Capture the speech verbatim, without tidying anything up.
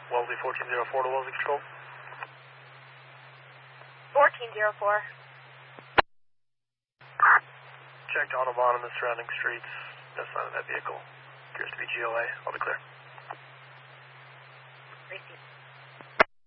Wellesley fourteen oh four to Wellesley Control. fourteen oh four. Checked Autobahn and the surrounding streets. No sign of that vehicle. Appears to be G L A. I'll be clear.